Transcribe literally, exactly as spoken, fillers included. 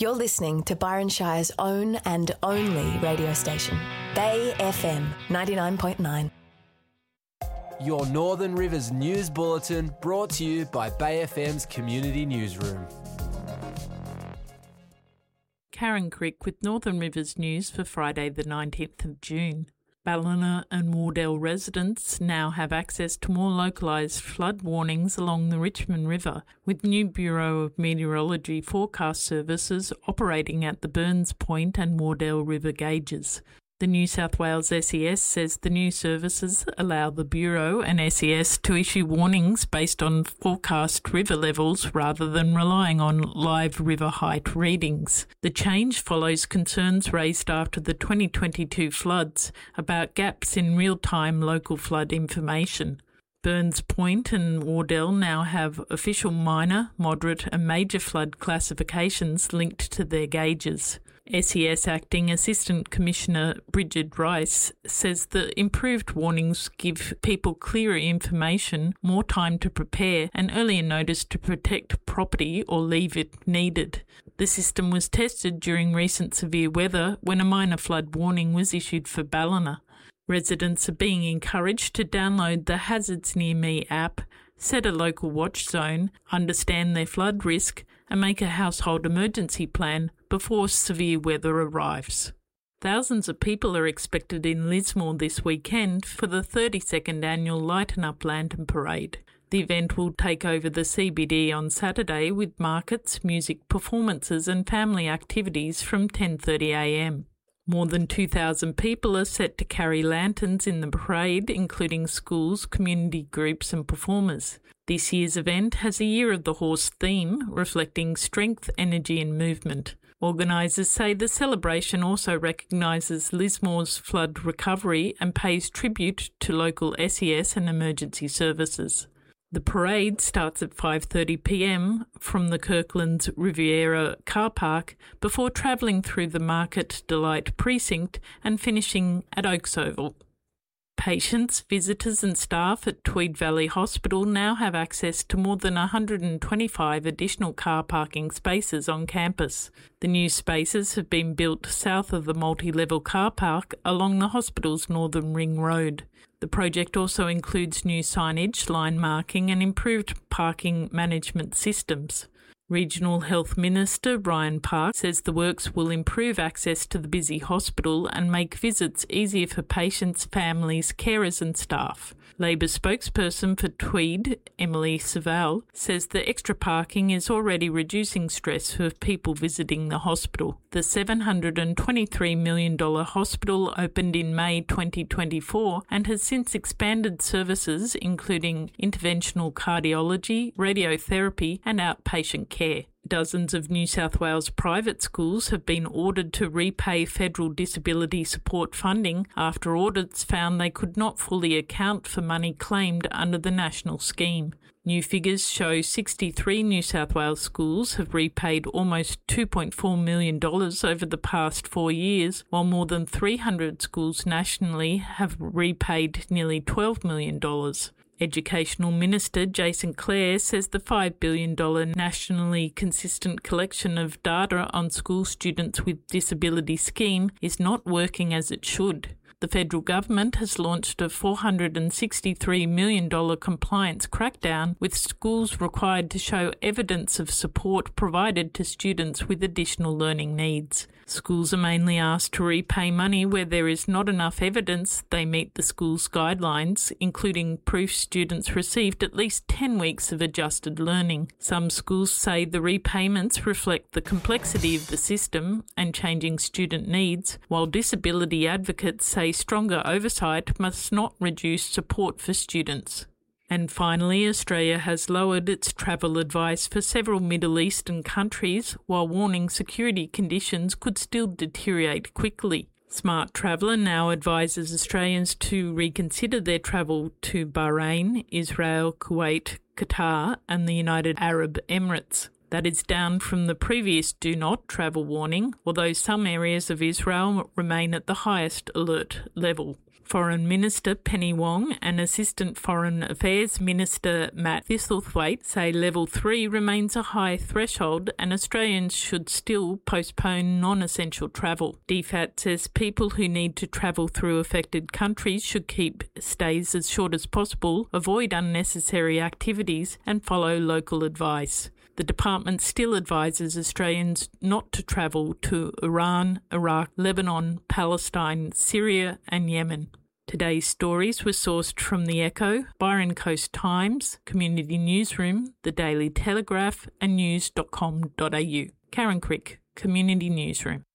You're listening to Byron Shire's own and only radio station, Bay F M ninety-nine point nine. Your Northern Rivers News Bulletin brought to you by Bay F M's Community Newsroom. Karen Crick with Northern Rivers News for Friday the nineteenth of June. Ballina and Wardell residents now have access to more localised flood warnings along the Richmond River, with new Bureau of Meteorology forecast services operating at the Burns Point and Wardell River gauges. The New South Wales S E S says the new services allow the Bureau and S E S to issue warnings based on forecast river levels rather than relying on live river height readings. The change follows concerns raised after the twenty twenty-two floods about gaps in real-time local flood information. Burns Point and Wardell now have official minor, moderate and major flood classifications linked to their gauges. S E S Acting Assistant Commissioner Bridget Rice says the improved warnings give people clearer information, more time to prepare and earlier notice to protect property or leave if needed. The system was tested during recent severe weather when a minor flood warning was issued for Ballina. Residents are being encouraged to download the Hazards Near Me app, set a local watch zone, understand their flood risk and make a household emergency plan before severe weather arrives. Thousands of people are expected in Lismore this weekend for the thirty-second annual Lighten Up Lantern Parade. The event will take over the C B D on Saturday with markets, music performances and family activities from ten thirty a m. More than two thousand people are set to carry lanterns in the parade, including schools, community groups and performers. This year's event has a Year of the Horse theme, reflecting strength, energy and movement. Organisers say the celebration also recognises Lismore's flood recovery and pays tribute to local S E S and emergency services. The parade starts at five thirty p m from the Kirkland's Riviera car park before travelling through the Market Delight precinct and finishing at Oaks Oval. Patients, visitors and staff at Tweed Valley Hospital now have access to more than one hundred twenty-five additional car parking spaces on campus. The new spaces have been built south of the multi-level car park along the hospital's Northern Ring Road. The project also includes new signage, line marking and improved parking management systems. Regional Health Minister Ryan Park says the works will improve access to the busy hospital and make visits easier for patients, families, carers and staff. Labor spokesperson for Tweed, Emily Savell, says the extra parking is already reducing stress for people visiting the hospital. The seven hundred twenty-three million dollars hospital opened in May twenty twenty-four and has since expanded services including interventional cardiology, radiotherapy and outpatient care. Dozens of New South Wales private schools have been ordered to repay federal disability support funding after audits found they could not fully account for money claimed under the national scheme. New figures show sixty-three New South Wales schools have repaid almost two point four million dollars over the past four years, while more than three hundred schools nationally have repaid nearly twelve million dollars. Educational Minister Jason Clare says the five billion dollars nationally consistent collection of data on school students with disability scheme is not working as it should. The federal government has launched a four hundred sixty-three million dollars compliance crackdown, with schools required to show evidence of support provided to students with additional learning needs. Schools are mainly asked to repay money where there is not enough evidence they meet the school's guidelines, including proof students received at least ten weeks of adjusted learning. Some schools say the repayments reflect the complexity of the system and changing student needs, while disability advocates say stronger oversight must not reduce support for students. And finally, Australia has lowered its travel advice for several Middle Eastern countries, while warning security conditions could still deteriorate quickly. Smart Traveller now advises Australians to reconsider their travel to Bahrain, Israel, Kuwait, Qatar and the United Arab Emirates. That is down from the previous do not travel warning, although some areas of Israel remain at the highest alert level. Foreign Minister Penny Wong and Assistant Foreign Affairs Minister Matt Thistlethwaite say Level three remains a high threshold and Australians should still postpone non-essential travel. D F A T says people who need to travel through affected countries should keep stays as short as possible, avoid unnecessary activities and follow local advice. The department still advises Australians not to travel to Iran, Iraq, Lebanon, Palestine, Syria and Yemen. Today's stories were sourced from The Echo, Byron Coast Times, Community Newsroom, The Daily Telegraph and news dot com dot a u. Karen Crick, Community Newsroom.